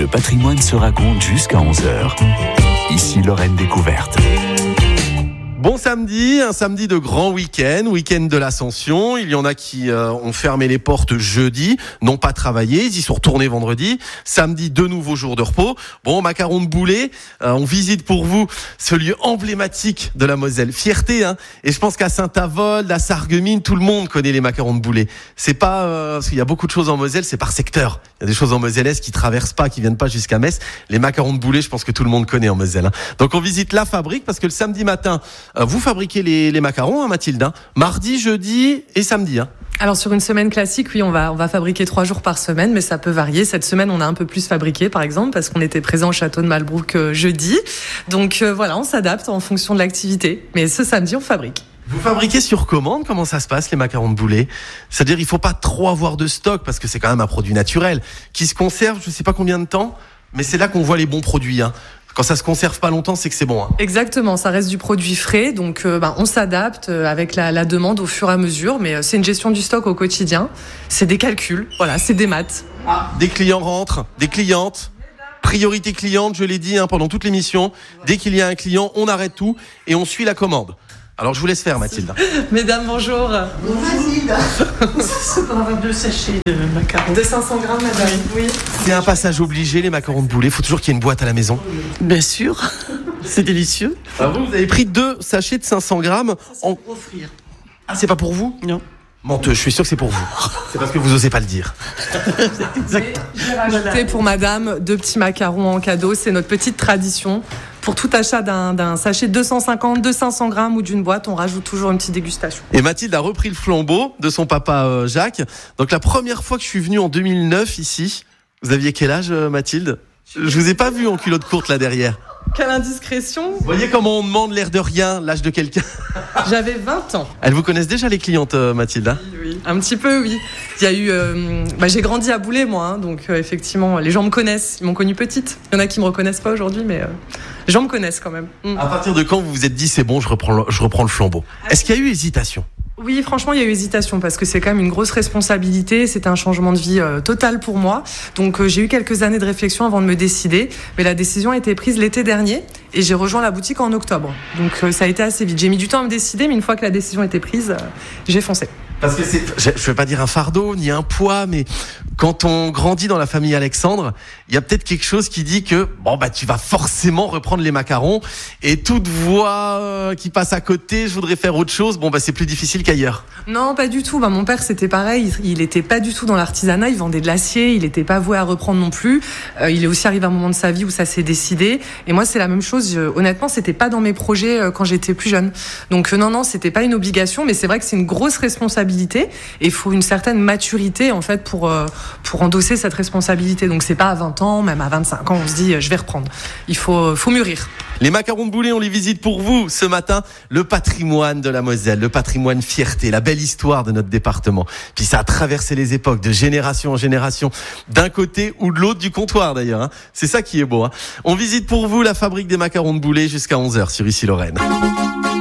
patrimoine se raconte jusqu'à 11h. Ici Lorraine Découverte. Bon samedi, un samedi de grand week-end de l'Ascension. Il y en a qui ont fermé les portes jeudi, n'ont pas travaillé, ils y sont retournés vendredi. Samedi, 2 nouveaux jours de repos. Bon, macarons de boulet, on visite pour vous ce lieu emblématique de la Moselle. Fierté, hein. Et je pense qu'à Saint-Avold, à Sarreguemines, tout le monde connaît les macarons de boulet. C'est pas parce qu'il y a beaucoup de choses en Moselle, c'est par secteur. Il y a des choses en Moselle-Est qui traversent pas, qui viennent pas jusqu'à Metz. Les macarons de boulet, je pense que tout le monde connaît en Moselle, hein. Donc on visite la fabrique parce que le samedi matin, vous fabriquez les macarons, hein, Mathilde, hein, mardi, jeudi et samedi, hein. Alors sur une semaine classique, oui, on va fabriquer 3 jours par semaine, mais ça peut varier. Cette semaine, on a un peu plus fabriqué, par exemple, parce qu'on était présent au château de Malbrouck jeudi. Donc voilà, on s'adapte en fonction de l'activité. Mais ce samedi, on fabrique. Vous fabriquez sur commande? Comment ça se passe, les macarons de boulet? C'est-à-dire, il faut pas trop avoir de stock, parce que c'est quand même un produit naturel, qui se conserve, je sais pas combien de temps, mais c'est là qu'on voit les bons produits, hein. Quand ça se conserve pas longtemps, c'est que c'est bon, hein. Exactement, ça reste du produit frais, donc on s'adapte avec la demande au fur et à mesure, mais c'est une gestion du stock au quotidien, c'est des calculs, voilà, c'est des maths. Des clients rentrent, des clientes, priorité cliente, je l'ai dit, hein, pendant toute l'émission. Dès qu'il y a un client, on arrête tout et on suit la commande. Alors je vous laisse faire, Mathilde. Mesdames, bonjour. Bonjour Mathilde. C'est pour avoir 2 sachets de macarons. De 500 grammes, madame. Oui. C'est un passage obligé, les macarons de boulet. Il faut toujours qu'il y ait une boîte à la maison. Bien sûr. C'est délicieux. Alors vous avez pris 2 sachets de 500 grammes. Pour offrir. Ah, c'est pas pour vous? Non. Menteuse, je suis sûr que c'est pour vous. C'est parce que vous osez pas le dire. Exact. J'ai rajouté pour madame 2 petits macarons en cadeau. C'est notre petite tradition. Pour tout achat d'un sachet de 250, de 500 grammes ou d'une boîte, on rajoute toujours une petite dégustation. Et Mathilde a repris le flambeau de son papa Jacques. Donc la première fois que je suis venu en 2009 ici, vous aviez quel âge, Mathilde? Je vous ai pas vu en culotte courte là derrière. Quelle indiscrétion! Vous voyez comment on demande l'air de rien l'âge de quelqu'un? J'avais 20 ans. Elles vous connaissent déjà, les clientes, Mathilde, hein? Oui, un petit peu, oui. Il y a eu, j'ai grandi à Boulay, moi, hein, donc effectivement, les gens me connaissent. Ils m'ont connue petite. Il y en a qui me reconnaissent pas aujourd'hui, mais les gens me connaissent quand même. À partir de quand vous vous êtes dit c'est bon, je reprends le flambeau? Est-ce qu'il y a eu hésitation? Oui, franchement, il y a eu hésitation parce que c'est quand même une grosse responsabilité. C'était un changement de vie total pour moi. Donc, j'ai eu quelques années de réflexion avant de me décider. Mais la décision a été prise l'été dernier et j'ai rejoint la boutique en octobre. Donc, ça a été assez vite. J'ai mis du temps à me décider, mais une fois que la décision était prise, j'ai foncé. Parce que je veux pas dire un fardeau ni un poids, mais quand on grandit dans la famille Alexandre, il y a peut-être quelque chose qui dit que tu vas forcément reprendre les macarons et toute voix qui passe à côté, je voudrais faire autre chose, c'est plus difficile qu'ailleurs. Non, pas du tout. Mon père, c'était pareil. Il était pas du tout dans l'artisanat. Il vendait de l'acier. Il était pas voué à reprendre non plus. Il est aussi arrivé à un moment de sa vie où ça s'est décidé. Et moi, c'est la même chose. Honnêtement, c'était pas dans mes projets quand j'étais plus jeune. Donc non, c'était pas une obligation, mais c'est vrai que c'est une grosse responsabilité. Et il faut une certaine maturité en fait pour endosser cette responsabilité. Donc c'est pas à 20 ans, même à 25 ans, on se dit je vais reprendre. Il faut mûrir. Les macarons de boulet, on les visite pour vous ce matin. Le patrimoine de la Moselle, le patrimoine fierté, la belle histoire de notre département. Puis ça a traversé les époques de génération en génération, d'un côté ou de l'autre du comptoir d'ailleurs, hein. C'est ça qui est beau, hein. On visite pour vous la fabrique des macarons de boulet jusqu'à 11h sur Ici Lorraine.